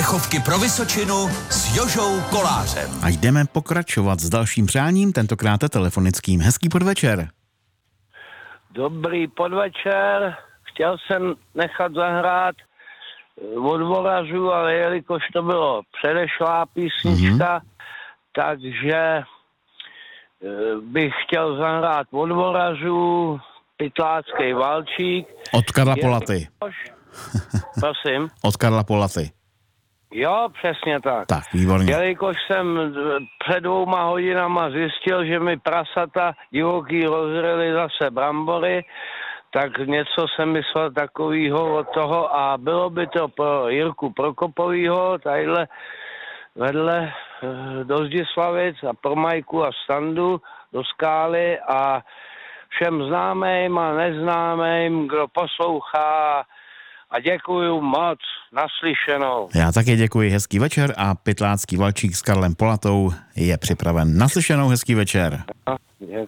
Ořechovky pro Vysočinu s Jožou Kolářem. A jdeme pokračovat s dalším přáním, tentokrát telefonickým. Hezký podvečer. Dobrý podvečer. Chtěl jsem nechat zahrát od Voražů, ale jelikož to bylo předešlá písnička, takže bych chtěl zahrát od Voražů Pytlácký valčík. Od Karla Polaty. Prosím. Od Karla Polaty. Jo, přesně tak. Tak, výborně. Jelikož jsem před 2 hodinama zjistil, že mi prasata divoký rozřeli zase brambory, tak něco jsem myslel takovýho od toho a bylo by to pro Jirku Prokopovýho, tadyhle vedle do Zdislavic a pro Majku a Standu do Skály a všem známým a neznámým, kdo poslouchá, a děkuju moc, naslyšenou. Já taky děkuji, hezký večer a Pytlácký valčík s Karlem Polatou je připraven. Naslyšenou, hezký večer. Děkuji.